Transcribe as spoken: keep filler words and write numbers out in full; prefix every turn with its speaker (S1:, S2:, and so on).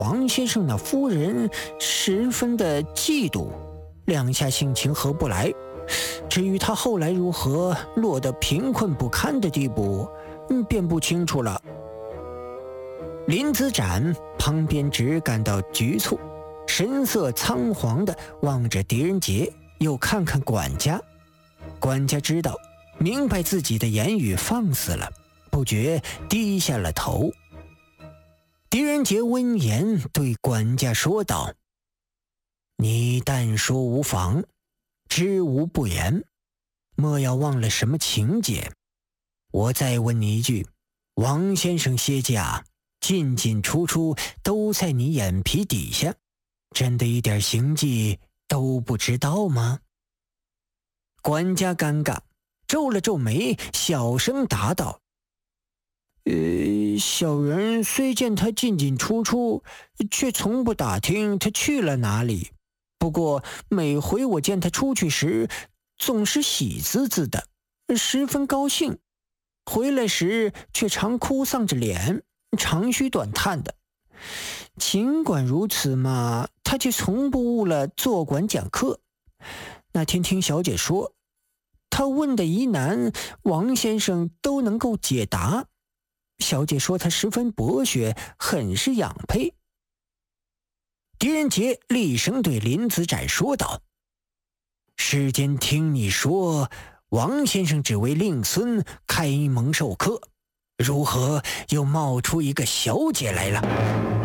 S1: 王先生那夫人十分的嫉妒，两下性情合不来。至于他后来如何落得贫困不堪的地步，嗯，便不清楚了。林子展旁边只感到局促，神色仓皇地望着狄仁杰，又看看管家。管家知道，明白自己的言语放肆了，不觉低下了头。狄仁杰闻言对管家说道：“你但说无妨，知无不言，莫要忘了什么情节。我再问你一句，王先生歇驾进进出出都在你眼皮底下，真的一点行迹都不知道吗？”管家尴尬，皱了皱眉，小声答道：“呃，小人虽见他进进出出，却从不打听他去了哪里。不过每回我见他出去时，总是喜滋滋的，十分高兴；回来时却常哭丧着脸，长吁短叹的。尽管如此嘛，他却从不误了坐馆讲课。那天听小姐说，他问的疑难，王先生都能够解答。小姐说他十分博学，很是养佩。”狄仁杰厉声对林子展说道：“世间听你说王先生只为令孙开蒙授课，如何又冒出一个小姐来了？”